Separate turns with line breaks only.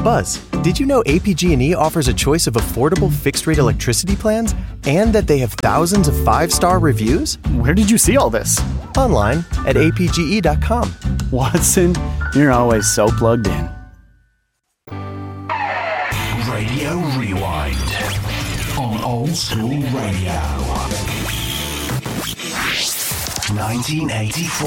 Buzz, did you know APG&E offers a choice of affordable fixed-rate electricity plans and that they have thousands of 5-star reviews?
Where did you see all this?
Online at apge.com.
Watson, you're always so plugged in.
Radio Rewind on Old School Radio. 1984.